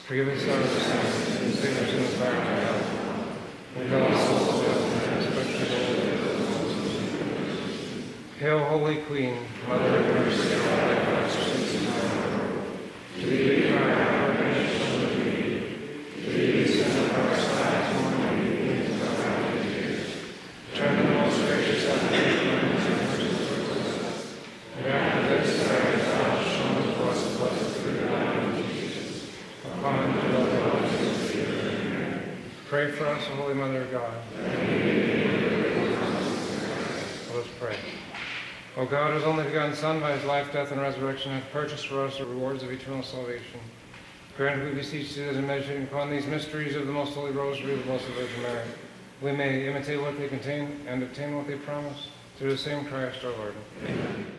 Forgive us our sins, and save us from the fire of hell. Lead all souls to heaven, especially those. Hail, Holy Queen, Mother of mercy, and life of us, to thee we cry, our nation of need. To thee we send up our sighs, mourning and weeping in our valley tears. Turn to the most gracious advocate, and after this, thou shown to us blessed through the Lamb of Jesus. Upon the blood of Jesus. Pray for us, O Holy Mother of God. Let us pray. O God, whose only begotten Son, by his life, death, and resurrection, hath purchased for us the rewards of eternal salvation, grant, we beseech thee, that in meditating upon these mysteries of the most holy rosary of the Blessed Virgin Mary, we may imitate what they contain and obtain what they promise, through the same Christ our Lord. Amen.